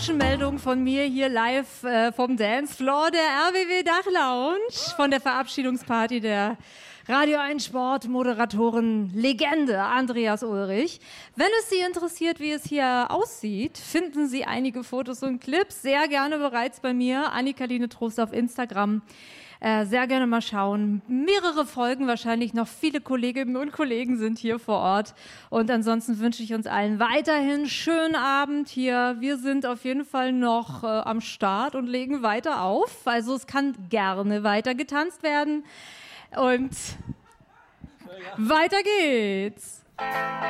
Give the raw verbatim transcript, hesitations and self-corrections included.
Meldung von mir hier live äh, vom Dancefloor der R B W Dach Lounge von der Verabschiedungsparty der Radio eins Sport Moderatorin Legende Andreas Ulrich. Wenn es Sie interessiert, wie es hier aussieht, finden Sie einige Fotos und Clips sehr gerne bereits bei mir, Annika-Line Trost auf Instagram. Äh, sehr gerne mal schauen. Mehrere Folgen wahrscheinlich noch. Viele Kolleginnen und Kollegen sind hier vor Ort. Und ansonsten wünsche ich uns allen weiterhin schönen Abend hier. Wir sind auf jeden Fall noch äh, am Start und legen weiter auf. Also es kann gerne weiter getanzt werden. Und weiter geht's.